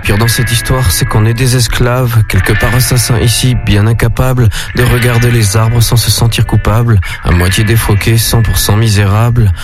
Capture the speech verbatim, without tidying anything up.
pire dans cette histoire, c'est qu'on est des esclaves, quelque part assassins ici, bien incapables de regarder les arbres sans se sentir coupables, à moitié défroqués, cent pour cent misérables.